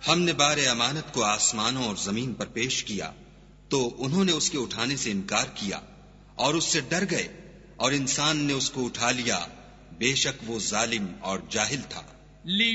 हमने बारे अमानत को आसमानों और जमीन पर पेश किया तो उन्होंने उसके उठाने से इनकार किया और उससे डर गए, और इंसान ने उसको उठा लिया, बेशक वो जालिम और जाहिल था।